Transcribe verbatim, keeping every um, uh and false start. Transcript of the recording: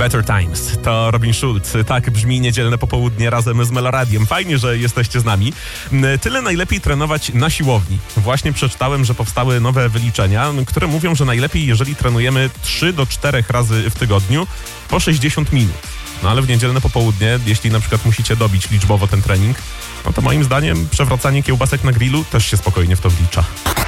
Better Times. To Robin Schulz. Tak brzmi niedzielne popołudnie razem z Meloradiem. Fajnie, że jesteście z nami. Tyle najlepiej trenować na siłowni. Właśnie przeczytałem, że powstały nowe wyliczenia, które mówią, że najlepiej, jeżeli trenujemy trzy do czterech razy w tygodniu po sześćdziesiąt minut. No ale w niedzielne popołudnie, jeśli na przykład musicie dobić liczbowo ten trening, no to moim zdaniem przewracanie kiełbasek na grillu też się spokojnie w to wlicza.